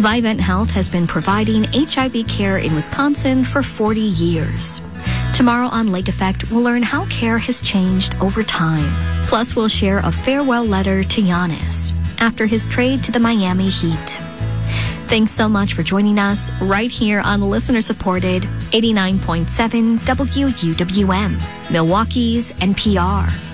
Vivant Health has been providing HIV care in Wisconsin for 40 years. Tomorrow on Lake Effect, we'll learn how care has changed over time. Plus, we'll share a farewell letter to Giannis after his trade to the Miami Heat. Thanks so much for joining us right here on listener-supported 89.7 WUWM, Milwaukee's NPR.